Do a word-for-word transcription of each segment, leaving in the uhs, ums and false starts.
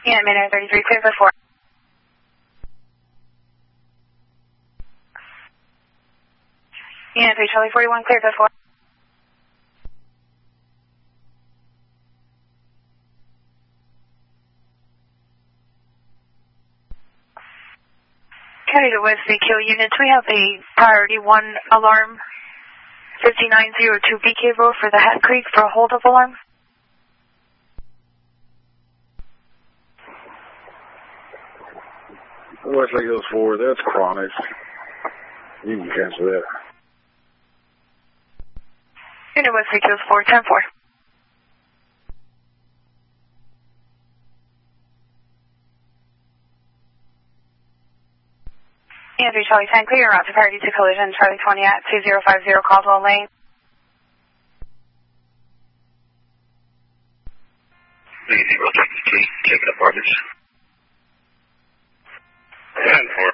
Yeah, minute thirty-three, clear for four. Yeah, three Charlie forty-one, clear for four. County to West Bay Kill units, we have a priority one alarm fifty-nine oh two B K road for the Hat Creek for a hold-up alarm. West Lake Hills four, that's chronic. You can cancel that. Unit West Lake Hills four, ten four. Yeah, three Charlie ten, clear route to priority to collision, Charlie twenty at two zero five zero Caldwell Lane. zero three, take it up orders. ten four.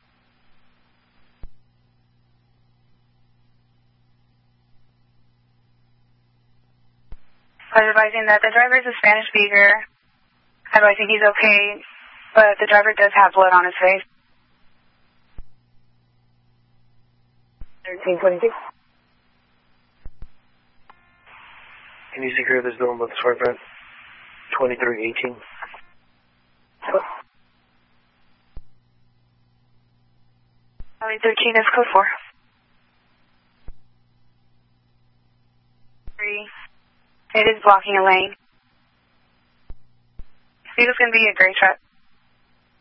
I was advising that the driver is a Spanish speaker. Advising he's okay, but the driver does have blood on his face. thirteen twenty-six. Can you secure this door with the swipe red? twenty-three eighteen. Charlie thirteen is code four. Three. It is blocking a lane. It is going to be a gray truck.